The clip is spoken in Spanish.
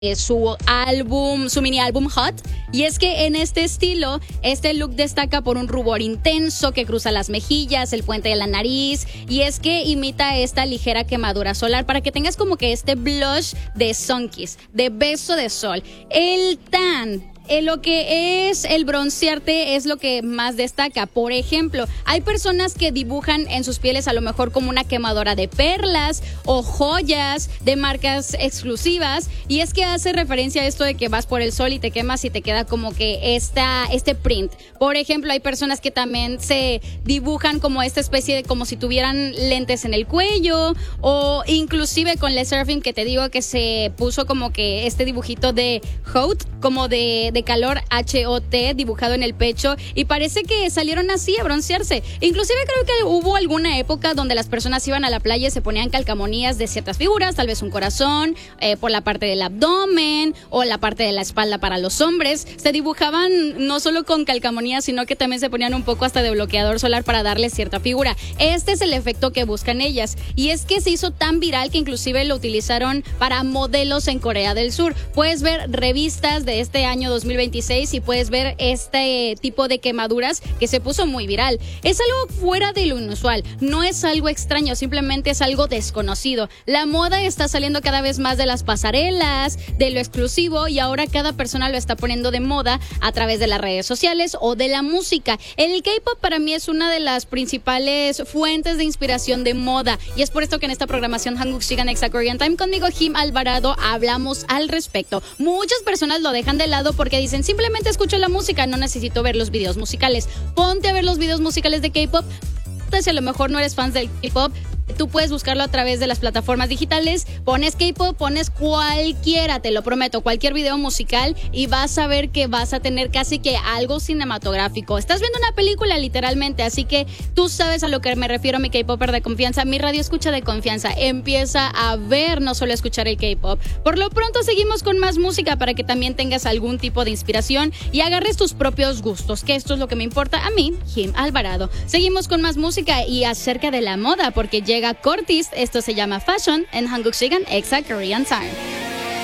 su álbum, su mini álbum Hot, y es que en este estilo, este look destaca por un rubor intenso que cruza las mejillas, el puente de la nariz, y es que imita esta ligera quemadura solar para que tengas como que este blush de sunkiss, de beso de sol. El tan lo que es el broncearte es lo que más destaca. Por ejemplo, hay personas que dibujan en sus pieles a lo mejor como una quemadora de perlas o joyas de marcas exclusivas, y es que hace referencia a esto de que vas por el sol y te quemas y te queda como que este print. Por ejemplo, hay personas que también se dibujan como esta especie de como si tuvieran lentes en el cuello, o inclusive con Les Surfing, que te digo que se puso como que este dibujito de hot, como de calor, H-O-T, dibujado en el pecho, y parece que salieron así a broncearse. Inclusive creo que hubo alguna época donde las personas iban a la playa y se ponían calcamonías de ciertas figuras, tal vez un corazón, por la parte del abdomen o la parte de la espalda para los hombres. Se dibujaban no solo con calcamonías, sino que también se ponían un poco hasta de bloqueador solar para darle cierta figura. Este es el efecto que buscan ellas, y es que se hizo tan viral que inclusive lo utilizaron para modelos en Corea del Sur. Puedes ver revistas de este año 2026 y puedes ver este tipo de quemaduras que se puso muy viral. Es algo fuera de lo inusual, no es algo extraño, simplemente es algo desconocido. La moda está saliendo cada vez más de las pasarelas, de lo exclusivo, y ahora cada persona lo está poniendo de moda a través de las redes sociales o de la música. El K-pop para mí es una de las principales fuentes de inspiración de moda, y es por esto que en esta programación Hanguk Sigan Exa Korean Time conmigo, Jim Alvarado, hablamos al respecto. Muchas personas lo dejan de lado porque dicen, simplemente escucho la música, no necesito ver los videos musicales. Ponte a ver los videos musicales de K-pop. Si a lo mejor no eres fan del K-pop, tú puedes buscarlo a través de las plataformas digitales, pones K-pop, pones cualquiera, te lo prometo, cualquier video musical, y vas a ver que vas a tener casi que algo cinematográfico. Estás viendo una película literalmente, así que tú sabes a lo que me refiero, mi K-popper de confianza, mi radio escucha de confianza. Empieza a ver, no solo escuchar el K-pop. Por lo pronto seguimos con más música para que también tengas algún tipo de inspiración y agarres tus propios gustos, que esto es lo que me importa a mí, Jim Alvarado. Seguimos con más música y acerca de la moda, porque llega Cortis, esto se llama Fashion en Hanguk Sigan Exa Korean Time.